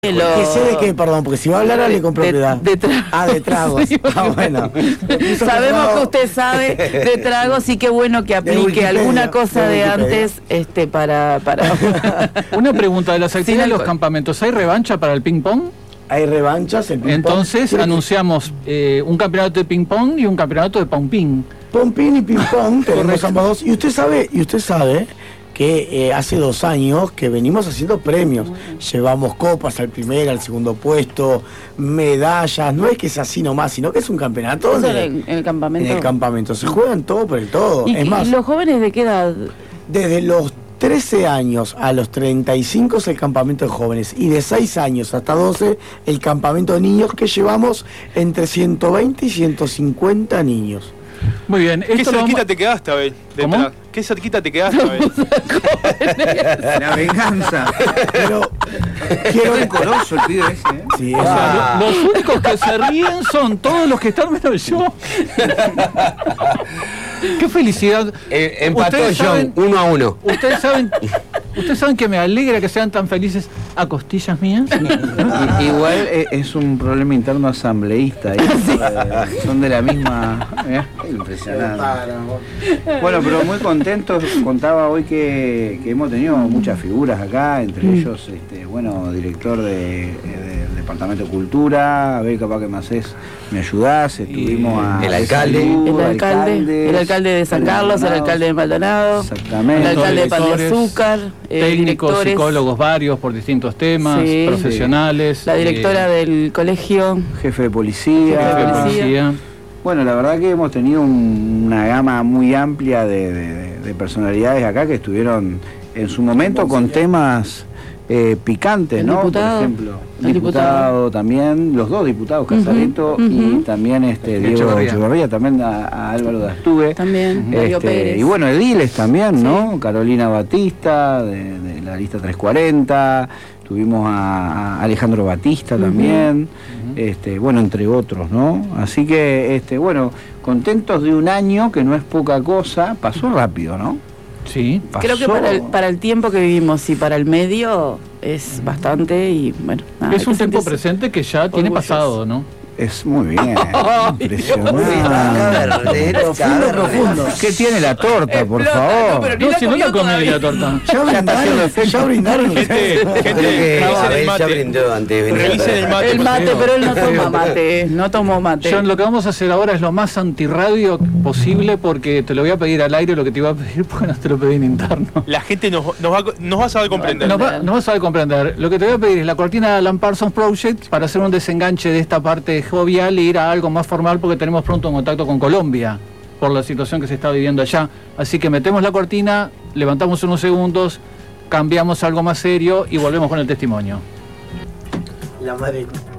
¿Que sé de qué? Perdón, porque si va a hablar, hable con propiedad. De tragos. Ah, de tragos. Sí, Bueno. Sabemos que usted sabe de tragos y qué bueno que aplique alguna cosa de antes para... Una pregunta, de las actividades de los alcohol. campamentos, ¿hay revancha para el ping-pong? Hay revanchas, el ping-pong. Entonces anunciamos un campeonato de ping-pong y un campeonato de pong-ping. Pong-ping y ping-pong, tenemos ambos dos. Y usted sabe que hace 2 años que venimos haciendo premios. Llevamos copas al primer, al segundo puesto, medallas. No es que es así nomás, sino que es un campeonato en el campamento. En el campamento. Se juegan todo por el todo. ¿Y, es más, ¿y los jóvenes de qué edad? desde los 13 años a los 35 es el campamento de jóvenes. Y de 6 años hasta 12 el campamento de niños, que llevamos entre 120 y 150 niños. Muy bien. ¿Qué cerquita te quedaste, Abel? ¿Cómo? ¿Qué cerquita te quedaste, Abel? La venganza. Pero Qué quiero rencoroso el pibe ese, ¿eh? Sí, O sea, los únicos que se ríen son todos los que están menos yo. ¡Qué felicidad! Empató Ustedes John, saben- 1-1. Ustedes saben que me alegra que sean tan felices a costillas mías. Igual es un problema interno asambleísta. Son de la misma. Impresionante. Bueno, pero muy contentos. Contaba hoy que hemos tenido muchas figuras acá, entre ellos, director del Departamento de Cultura. A ver, capaz que más me ayudás. Estuvimos a el alcalde. El alcalde de San Carlos, el alcalde de Maldonado, Exactamente. el alcalde de Pan de Directores, Azúcar, técnicos, directores, psicólogos varios por distintos temas, Sí. profesionales. la directora del colegio. Jefe de policía. jefe de policía. policía. Bueno, la verdad que hemos tenido una gama muy amplia de personalidades acá que estuvieron en su momento con temas picantes, El ¿no? diputado, Por ejemplo, el el diputado. diputado también, los dos diputados, Casareto y también Diego Echeverría. Echeverría, también a Álvaro Dastugue. También, Darío Pérez. Y bueno, ediles también, ¿no? Carolina Batista, de la lista 340, tuvimos a Alejandro Batista también, bueno, entre otros, ¿no? Así que, bueno, contentos de un año, que no es poca cosa, pasó rápido, ¿no? Sí. Creo que para el tiempo que vivimos y para el medio es bastante y bueno. nada, Es hay un que tiempo sentirse presente que ya tiene orgulloso. pasado, ¿no? Es muy bien, impresionante. profundo. ¿Qué tiene la torta, por favor? No, si no la comí la torta. Ya brindaron. Gente, Creo que revisen el Abel ya mate. brindó antes de venir. Revisen el mate. El por mate, favor. pero él no toma mate, no tomó mate. John, lo que vamos a hacer ahora es lo más antirradio posible, porque te lo voy a pedir al aire lo que te iba a pedir, porque no te lo pedí en interno. La gente nos va a saber comprender. No vas a saber comprender. Lo que te voy a pedir es la cortina de Alan Parsons Project para hacer un desenganche de esta parte jovial e ir a algo más formal, porque tenemos pronto un contacto con Colombia por la situación que se está viviendo allá. Así que metemos la cortina, levantamos unos segundos, cambiamos a algo más serio y volvemos con el testimonio. La madre.